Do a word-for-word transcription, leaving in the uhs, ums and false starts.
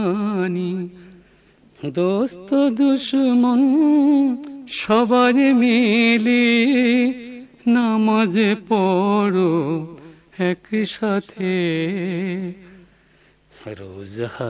দোস্ত দুশমন সবার মিলে নামাজ পড়ো একসাথে রোজ